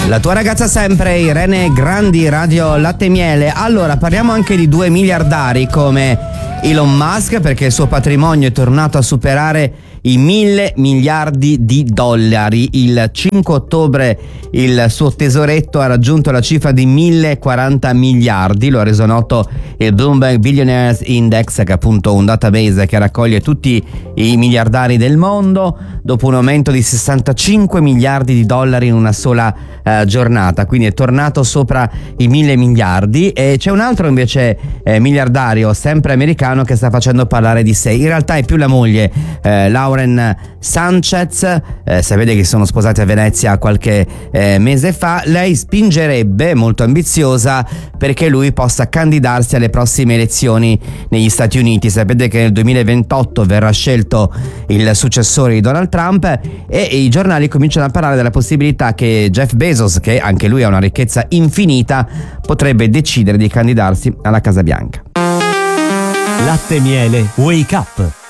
La tua ragazza sempre, Irene Grandi, Radio Latte e Miele. Allora, parliamo anche di 2 miliardari come Elon Musk, perché il suo patrimonio è tornato a superare i 1.000 miliardi di dollari. Il 5 ottobre il suo tesoretto ha raggiunto la cifra di 1.040 miliardi, lo ha reso noto il Bloomberg Billionaires Index, che è appunto un database che raccoglie tutti i miliardari del mondo, dopo un aumento di 65 miliardi di dollari in una sola giornata, quindi è tornato sopra i 1.000 miliardi. E c'è un altro invece miliardario, sempre americano, che sta facendo parlare di sé. In realtà è più la moglie, Lauren Sanchez. Sapete che sono sposati a Venezia qualche mese fa. Lei spingerebbe, molto ambiziosa, perché lui possa candidarsi alle prossime elezioni negli Stati Uniti. Sapete che nel 2028 verrà scelto il successore di Donald Trump, e i giornali cominciano a parlare della possibilità che Jeff Bezos, che anche lui ha una ricchezza infinita, potrebbe decidere di candidarsi alla Casa Bianca. Latte e Miele Wake Up.